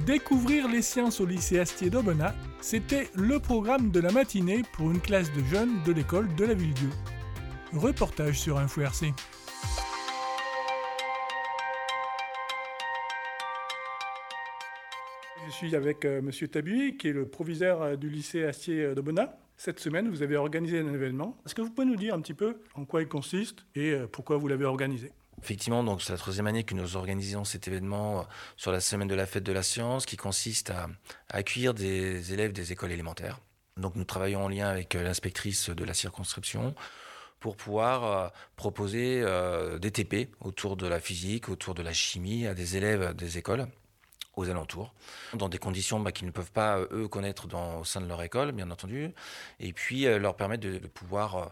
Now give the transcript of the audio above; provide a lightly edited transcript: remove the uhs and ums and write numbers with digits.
Découvrir les sciences au lycée Astier d'Aubenas, c'était le programme de la matinée pour une classe de jeunes de l'école de la Villedieu. Reportage sur Info RC. Je suis avec Monsieur Tabuy, qui est le proviseur du lycée Astier d'Aubenas. Cette semaine, vous avez organisé un événement. Est-ce que vous pouvez nous dire un petit peu en quoi il consiste et pourquoi vous l'avez organisé ? Effectivement, donc c'est la troisième année que nous organisons cet événement sur la semaine de la fête de la science qui consiste à accueillir des élèves des écoles élémentaires. Donc nous travaillons en lien avec l'inspectrice de la circonscription pour pouvoir proposer des TP autour de la physique, autour de la chimie à des élèves des écoles aux alentours, dans des conditions qu'ils ne peuvent pas, eux, connaître au sein de leur école, bien entendu, et puis leur permettre de pouvoir